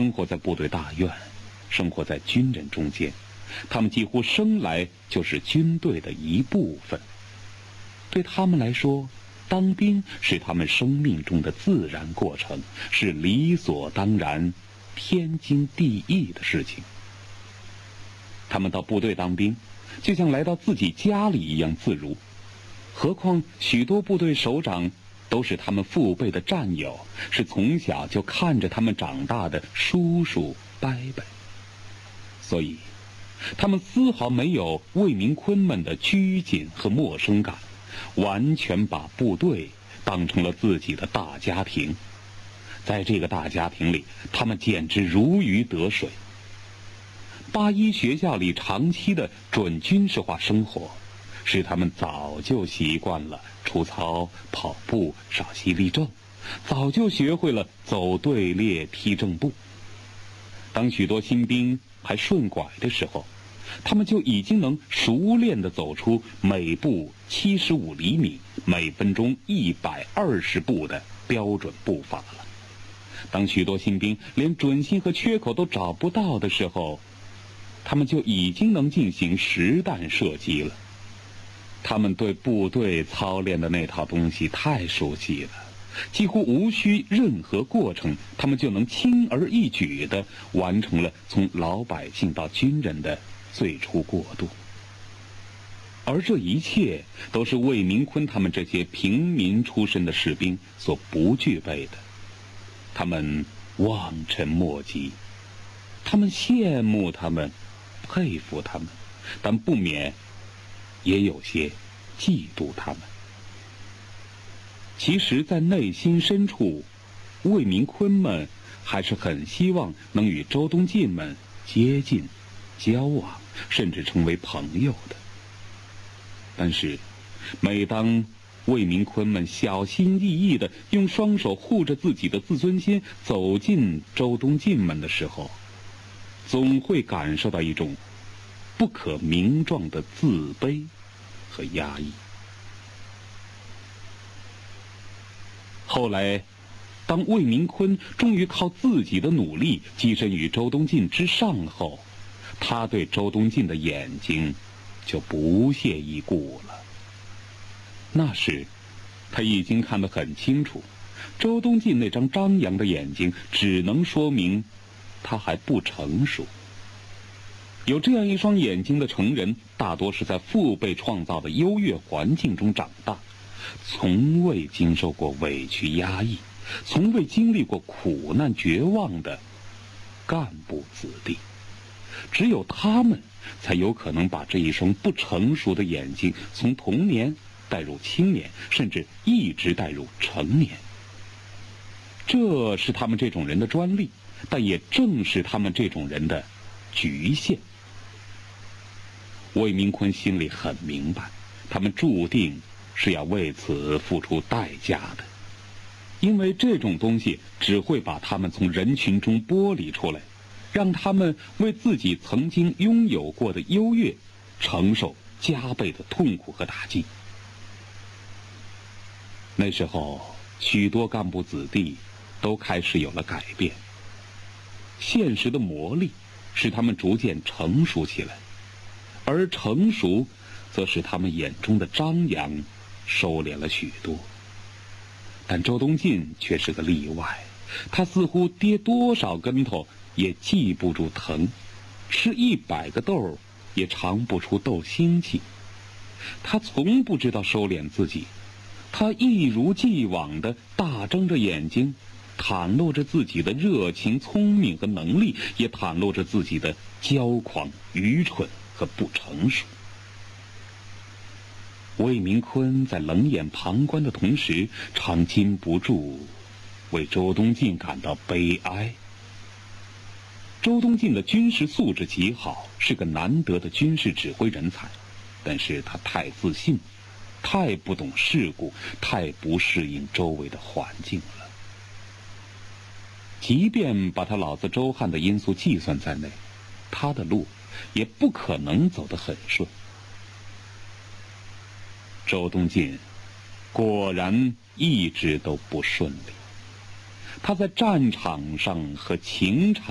生活在部队大院，生活在军人中间，他们几乎生来就是军队的一部分。对他们来说，当兵是他们生命中的自然过程，是理所当然、天经地义的事情。他们到部队当兵，就像来到自己家里一样自如。何况许多部队首长都是他们父辈的战友，是从小就看着他们长大的叔叔伯伯，所以他们丝毫没有魏明坤们的拘谨和陌生感，完全把部队当成了自己的大家庭。在这个大家庭里，他们简直如鱼得水。81学校里长期的准军事化生活，使他们早就习惯了出操、跑步、稍息立正，早就学会了走队列、踢正步。当许多新兵还顺拐的时候，他们就已经能熟练地走出每步75厘米、每分钟120步的标准步伐了。当许多新兵连准心和缺口都找不到的时候，他们就已经能进行实弹射击了。他们对部队操练的那套东西太熟悉了，几乎无需任何过程，他们就能轻而易举地完成了从老百姓到军人的最初过渡。而这一切都是魏明坤他们这些平民出身的士兵所不具备的。他们望尘莫及，他们羡慕他们，佩服他们，但不免也有些嫉妒他们。其实在内心深处，魏明坤们还是很希望能与周东进们接近、交往，甚至成为朋友的。但是每当魏明坤们小心翼翼地用双手护着自己的自尊心走进周东进们的时候，总会感受到一种不可名状的自卑和压抑。后来当魏明坤终于靠自己的努力跻身于周东进之上后，他对周东进的眼睛就不屑一顾了。那时他已经看得很清楚，周东进那张张扬的眼睛只能说明他还不成熟。有这样一双眼睛的成人，大多是在父辈创造的优越环境中长大，从未经受过委屈压抑，从未经历过苦难绝望的干部子弟。只有他们才有可能把这一双不成熟的眼睛从童年带入青年，甚至一直带入成年。这是他们这种人的专利，但也正是他们这种人的局限。魏明坤心里很明白，他们注定是要为此付出代价的，因为这种东西只会把他们从人群中剥离出来，让他们为自己曾经拥有过的优越承受加倍的痛苦和打击。那时候许多干部子弟都开始有了改变，现实的磨砺使他们逐渐成熟起来，而成熟则使他们眼中的张扬收敛了许多。但周东进却是个例外，他似乎跌多少跟头也记不住疼，吃100个豆也尝不出豆腥气。他从不知道收敛自己，他一如既往地大睁着眼睛，袒露着自己的热情、聪明和能力，也袒露着自己的骄狂、愚蠢和不成熟。魏明坤在冷眼旁观的同时，常禁不住为周东进感到悲哀。周东进的军事素质极好，是个难得的军事指挥人才，但是他太自信，太不懂世故，太不适应周围的环境了。即便把他老子周汉的因素计算在内，他的路也不可能走得很顺。周东进果然一直都不顺利，他在战场上和情场